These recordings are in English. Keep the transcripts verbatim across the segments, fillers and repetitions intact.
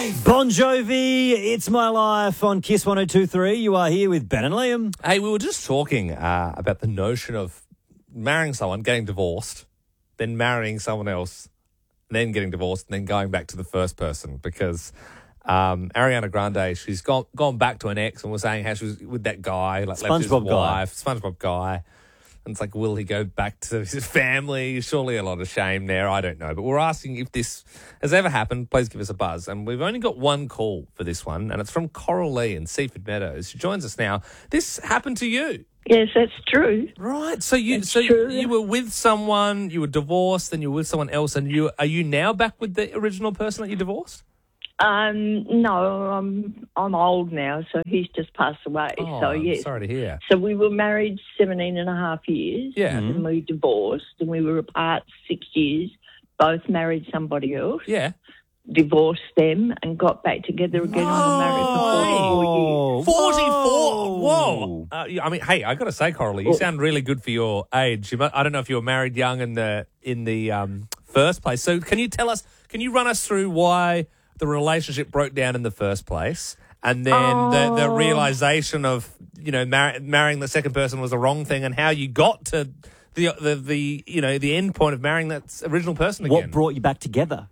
Bon Jovi, It's My Life on Kiss one oh two point three. You are here with Ben and Liam. Hey, we were just talking uh, about the notion of marrying someone, getting divorced, then marrying someone else, then getting divorced, and then going back to the first person. Because um, Ariana Grande, she's gone gone back to an ex and was saying how she was with that guy, like left his SpongeBob guy. wife, SpongeBob guy. And it's like, will he go back to his family? Surely a lot of shame there. I don't know. But we're asking if this has ever happened. Please give us a buzz. And we've only got one call for this one, and it's from Coral Lee in Seaford Meadows. She joins us now. This happened to you. Yes, that's true. Right. So you That's so true. you were with someone, you were divorced, then you were with someone else, and you are you now back with the original person that you divorced? Um, no, I'm I'm old now, so he's just passed away. Oh, so I'm yes. sorry to hear. So we were married seventeen and a half years. Yeah. And we divorced, and we were apart six years. Both married somebody else. Yeah. Divorced them and got back together again. and were married for forty-four years. forty-four. Whoa. Uh, yeah, I mean, hey, I got to say, Coralie, you sound really good for your age. You, mu- I don't know if you were married young in the in the um, first place. So can you tell us, can you run us through why the relationship broke down in the first place, and then the, the realization of, you know, mar- marrying the second person was the wrong thing, and how you got to the, the, the you know, the end point of marrying that original person again? What brought you back together?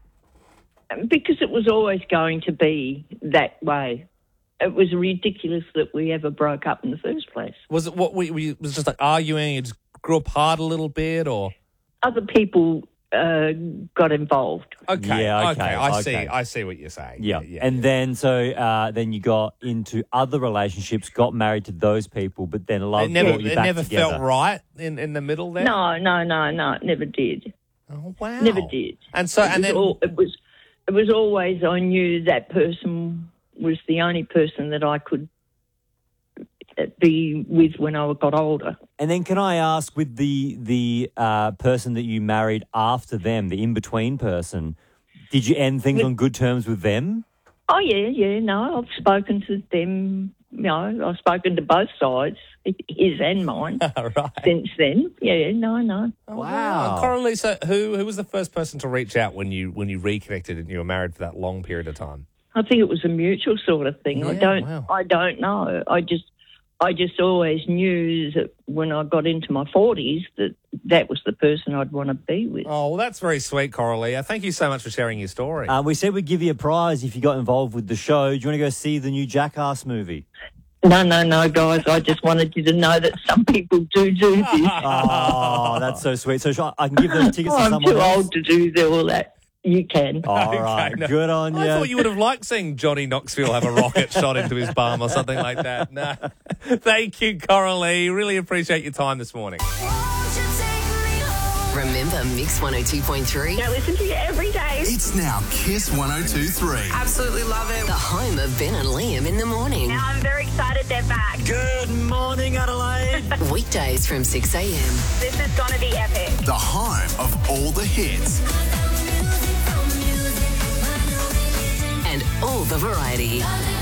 Because it was always going to be that way. It was ridiculous that we ever broke up in the first place. Was it what we, we was just like arguing, you just grew apart a little bit, or? Other people uh, got involved. Okay, Yeah, okay, okay, I okay. see, I see what you're saying. Yeah. yeah, and yeah. then so uh, then you got into other relationships, got married to those people, but then love it never, brought you it back never together. felt right in, in the middle there. No, no, no, no, it never did. Oh wow, Never did. And so, It and was then all, it was it was always I knew that person was the only person that I could be with when I got older. And then can I ask, with the the uh, person that you married after them, the in-between person, did you end things With- on good terms with them? Oh yeah, yeah. No, I've spoken to them. You know, I've spoken to both sides, his and mine, right. since then. Yeah, no, no. Wow. Coralie, so who who was the first person to reach out when you when you reconnected and you were married for that long period of time? I think it was a mutual sort of thing. I Yeah, don't. wow. I don't know. I just. I just always knew that when I got into my forties that that was the person I'd want to be with. Oh, well, that's very sweet, Coralie. Uh, Thank you so much for sharing your story. Uh, we said we'd give you a prize if you got involved with the show. Do you want to go see the new Jackass movie? No, no, no, guys. I just wanted you to know that some people do do this. Oh, that's so sweet. So shall I I can give those tickets to I'm someone too else? old to do all that. You can. All Okay, right, no. good on you. I thought you would have liked seeing Johnny Knoxville have a rocket shot into his bum or something like that. No. Thank you, Coralie. Really appreciate your time this morning. Remember Mix one oh two point three? I listen to you every day. It's now Kiss one oh two point three. Absolutely love it. The home of Ben and Liam in the morning. Now I'm very excited they're back. Good morning, Adelaide. Weekdays from six a.m. This is going to be epic. The home of all the hits. And all the variety.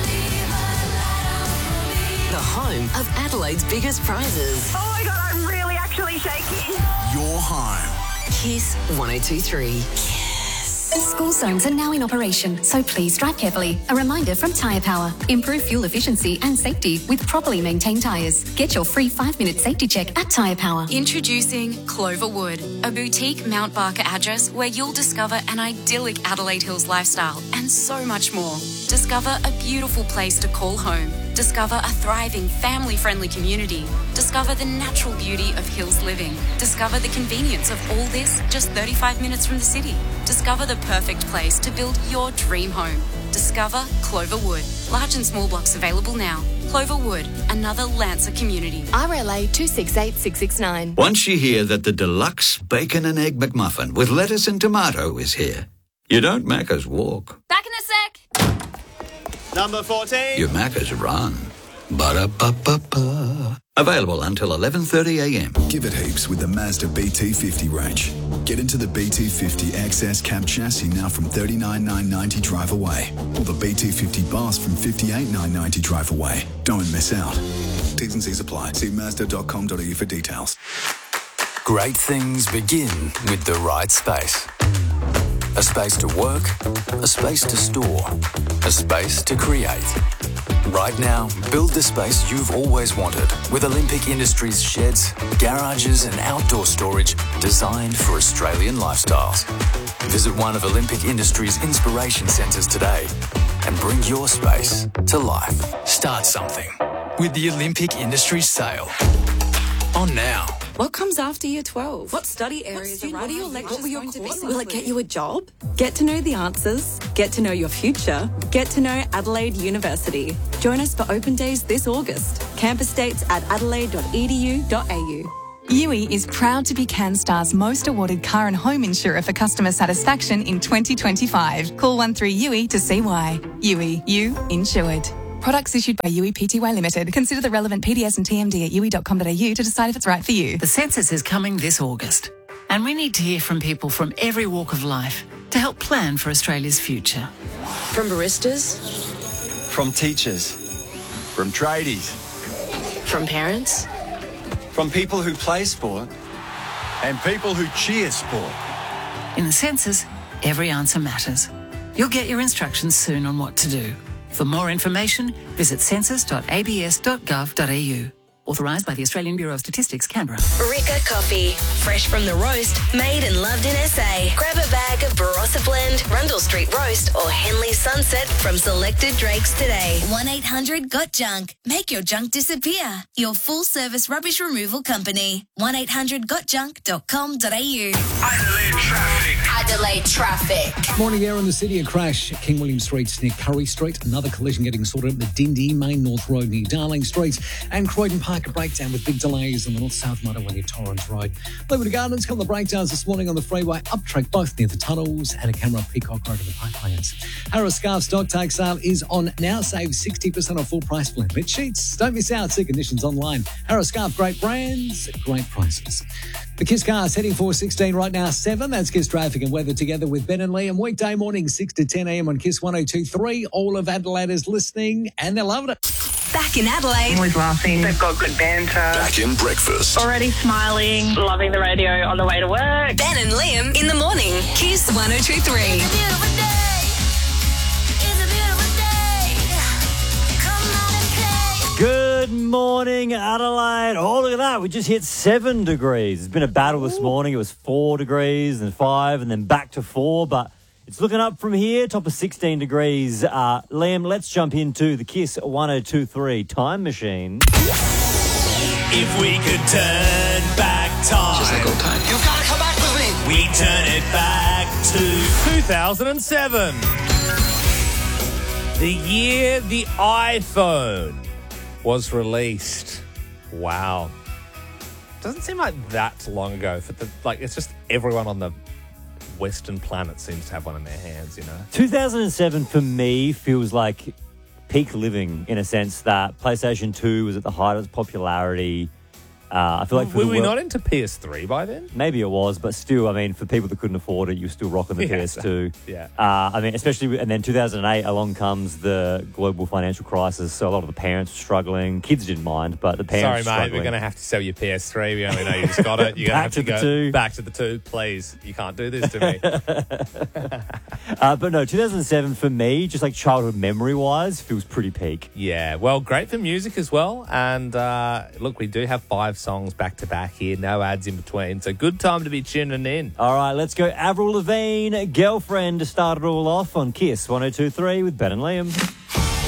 The home of Adelaide's biggest prizes. Oh my God, I'm really actually shaking. Your home. Kiss one oh two point three. School zones are now in operation, so please drive carefully. A reminder from Tyre Power. Improve fuel efficiency and safety with properly maintained tyres. Get your free five-minute safety check at Tyre Power. Introducing Cloverwood, a boutique Mount Barker address where you'll discover an idyllic Adelaide Hills lifestyle and so much more. Discover a beautiful place to call home. Discover a thriving, family-friendly community. Discover the natural beauty of hills living. Discover the convenience of all this just thirty-five minutes from the city. Discover the perfect place to build your dream home. Discover Cloverwood. Large and small blocks available now. Cloverwood, another Lancer community. R L A two six eight six six nine. Once you hear that the deluxe bacon and egg McMuffin with lettuce and tomato is here, you don't Macca's walk. Back in a sec. Number fourteen. You Macca's run. Ba-da-ba-ba-ba. Available until eleven thirty a.m. Give it heaps with the Mazda B T fifty range. Get into the B T fifty X S cab chassis now from thirty-nine thousand nine hundred ninety drive away. Or the B T fifty Boss from fifty-eight thousand nine hundred ninety drive away. Don't miss out. T's and C's apply. See mazda dot com dot a u for details. Great things begin with the right space. A space to work, a space to store, a space to create. Right now, build the space you've always wanted with Olympic Industries sheds, garages and outdoor storage designed for Australian lifestyles. Visit one of Olympic Industries' inspiration centres today and bring your space to life. Start something with the Olympic Industries sale. On now. What comes after year twelve? What study areas are What are your lectures going to be? Will it get you a job? Get to know the answers, get to know your future, get to know Adelaide University. Join us for open days this August. Campus dates at adelaide dot e d u dot a u. U I is proud to be CanStar's most awarded car and home insurer for customer satisfaction in twenty twenty-five. Call one three U I to see why. U I, you insured. Products issued by U I Pty Limited. Consider the relevant P D S and T M D at u i dot com dot a u to decide if it's right for you. The census is coming this August, and we need to hear from people from every walk of life to help plan for Australia's future. From baristas, from teachers, from tradies, from parents, from people who play sport, and people who cheer sport. In the census, every answer matters. You'll get your instructions soon on what to do. For more information, visit census dot a b s dot gov dot a u. Authorised by the Australian Bureau of Statistics, Canberra. Rika Coffee. Fresh from the roast, made and loved in S A. Grab a bag of Barossa Blend, Rundle Street Roast or Henley Sunset from selected Drakes today. one eight hundred got junk. Make your junk disappear. Your full-service rubbish removal company. one eight hundred got junk dot com dot a u. Adelaide traffic. Adelaide traffic. Morning air in the city. A crash. King William Street near Curry Street. Another collision getting sorted at the Dindy Main North Road near Darling Street. And Croydon Park a breakdown with big delays on the north-south motorway near Torrens Road. Liberty Gardens, couple of breakdowns this morning on the freeway uptrack, both near the tunnels, and a camera up Peacock Road in the Parklands. Harris Scarf stock take sale is on now. Save sixty percent off full price blend. Bed sheets. Don't miss out. See conditions online. Harris Scarf, great brands, great prices. The Kiss Cars heading for sixteen right now, seven. That's Kiss traffic and weather together with Ben and Liam. Weekday morning, six to ten a m on Kiss one oh two point three. All of Adelaide is listening and they're loving it. Back in Adelaide. Always laughing. They've got good banter. Back in breakfast. Already smiling. Loving the radio on the way to work. Ben and Liam in the morning. Kiss one oh two point three. Good morning, Adelaide. Oh, look at that. We just hit seven degrees. It's been a battle this morning. It was four degrees and five and then back to four, but it's looking up from here, top of sixteen degrees. Uh, Liam, let's jump into the Kiss one oh two point three time machine. If we could turn back time, Just like old times. you gotta come back with me. We turn it back to two thousand seven. The year the iPhone was released. Wow. Doesn't seem like that long ago. For the like, it's just everyone on the Western planet seems to have one in their hands, you know. two thousand seven for me feels like peak living in a sense that PlayStation two was at the height of its popularity. Uh, I feel like for were the we world, not into P S three by then? Maybe it was, but still, I mean, for people that couldn't afford it, you were still rocking the Yeah, P S two. yeah. Uh, I mean, especially, with- and then two thousand eight, along comes the global financial crisis, so a lot of the parents were struggling. Kids didn't mind, but the Sorry, parents mate, were we're struggling. going to have to sell your P S three. We only know you just got it. You're going to Back have to to, the go two. back to the two. Please, you can't do this to me. Uh, but no, two thousand seven for me, just like childhood memory-wise, feels pretty peak. Yeah, well, great for music as well. And uh, look, we do have five songs back to back here, no ads in between. So good time to be tuning in. All right, let's go. Avril Lavigne, Girlfriend, to start it all off on Kiss one oh two point three with Ben and Liam.